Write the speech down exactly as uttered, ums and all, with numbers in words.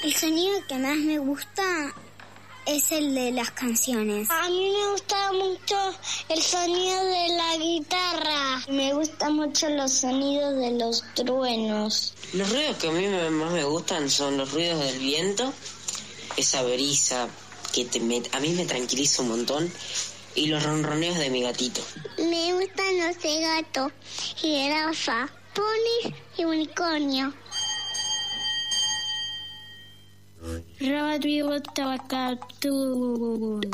El sonido que más me gusta es el de las canciones. A mí me gusta mucho el sonido de la guitarra. Me gustan mucho los sonidos de los truenos. Los ruidos que a mí más me gustan son los ruidos del viento, esa brisa que te me, a mí me tranquiliza un montón, y los ronroneos de mi gatito. Me gustan los de gato, jirafa, ponis y unicornio. Radio Tabacatú.